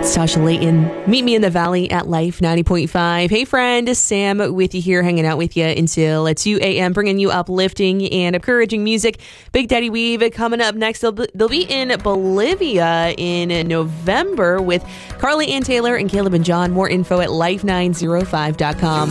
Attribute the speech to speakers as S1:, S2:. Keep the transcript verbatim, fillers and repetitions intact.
S1: Tasha Layton, meet me in the valley at Life ninety point five. Hey friend, Sam with you here, hanging out with you until two a.m., bringing you uplifting and encouraging music. Big Daddy Weave coming up next. They'll be, they'll be in Bolivia in November with Carly Ann Taylor and Caleb and John. More info at life nine oh five dot com.